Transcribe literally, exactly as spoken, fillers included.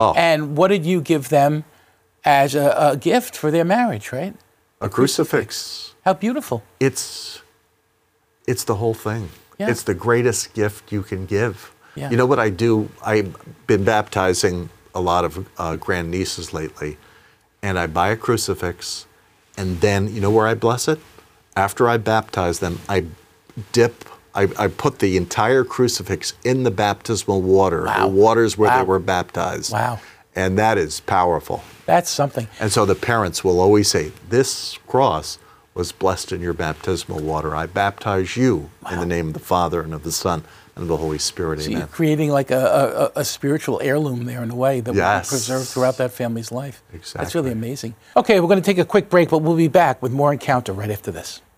Oh. And what did you give them as a, a gift for their marriage, right? A, a crucifix. crucifix. How beautiful. It's, it's the whole thing. Yeah. It's the greatest gift you can give. Yeah. You know what I do? I've been baptizing a lot of uh, grandnieces lately, and I buy a crucifix, and then, you know where I bless it? After I baptize them, I dip, I, I put the entire crucifix in the baptismal water, Wow. the waters where Wow. they were baptized. Wow. And that is powerful. That's something. And so the parents will always say, this cross was blessed in your baptismal water. I baptize you wow. in the name of the Father and of the Son and of the Holy Spirit. So Amen. you're creating like a, a, a spiritual heirloom there in a way that yes. will be preserved throughout that family's life. Exactly. That's really amazing. Okay, we're going to take a quick break, but we'll be back with more Encounter right after this.